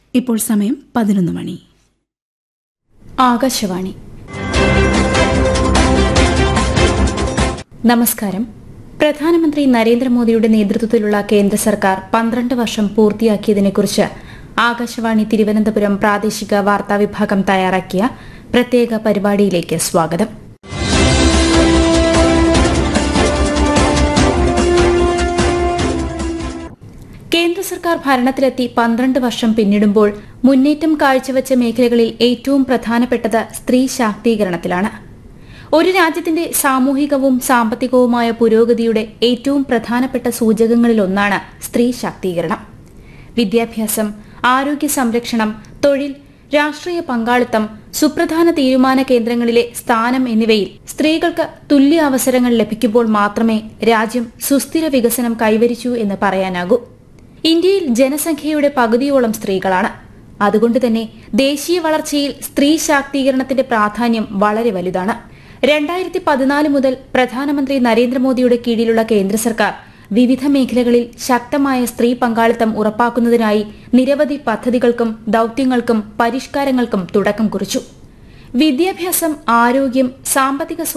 ഇപ്പോൾ സമയം 11 മണി. ആകാശവാണി. നമസ്കാരം. പ്രധാനമന്ത്രി നരേന്ദ്രമോദിയുടെ നേതൃത്വത്തിലുള്ള കേന്ദ്ര സർക്കാർ 12 വർഷം പൂർത്തിയാക്കിയതിനെക്കുറിച്ച് ആകാശവാണി തിരുവനന്തപുരം പ്രാദേശിക വാർത്താ വിഭാഗം തയ്യാറാക്കിയ പ്രത്യേക പരിപാടിയിലേക്ക് സ്വാഗതം. കേന്ദ്ര സർക്കാർ ഭരണത്തിലെത്തി 12 വർഷം പിന്നിടുമ്പോൾ മുന്നേറ്റം കാഴ്ചവെച്ച മേഖലകളിൽ ഏറ്റവും പ്രധാനപ്പെട്ടത് സ്ത്രീ ശാക്തീകരണത്തിലാണ്. ഒരു രാജ്യത്തിന്റെ സാമൂഹികവും സാമ്പത്തികവുമായ പുരോഗതിയുടെ ഏറ്റവും പ്രധാനപ്പെട്ട സൂചകങ്ങളിലൊന്നാണ് സ്ത്രീ ശാക്തീകരണം. വിദ്യാഭ്യാസം, ആരോഗ്യ സംരക്ഷണം, തൊഴിൽ, രാഷ്ട്രീയ പങ്കാളിത്തം, സുപ്രധാന തീരുമാന കേന്ദ്രങ്ങളിലെ സ്ഥാനം എന്നിവയിൽ സ്ത്രീകൾക്ക് തുല്യ അവസരങ്ങൾ ലഭിക്കുമ്പോൾ മാത്രമേ രാജ്യം സുസ്ഥിര വികസനം കൈവരിച്ചു എന്ന് പറയാനാകൂ. ഇന്ത്യയിൽ ജനസംഖ്യയുടെ പകുതിയോളം സ്ത്രീകളാണ്. അതുകൊണ്ട് തന്നെ ദേശീയ വളർച്ചയിൽ സ്ത്രീ ശാക്തീകരണത്തിന്റെ പ്രാധാന്യം വളരെ വലുതാണ്. 2014 മുതൽ പ്രധാനമന്ത്രി നരേന്ദ്രമോദിയുടെ കീഴിലുള്ള കേന്ദ്ര സർക്കാർ വിവിധ മേഖലകളിൽ ശക്തമായ സ്ത്രീ പങ്കാളിത്തം ഉറപ്പാക്കുന്നതിനായി നിരവധി പദ്ധതികൾക്കും ദൌത്യങ്ങൾക്കും പരിഷ്കാരങ്ങൾക്കും തുടക്കം കുറിച്ചു. വിദ്യാഭ്യാസം, ആരോഗ്യം, സാമ്പത്തിക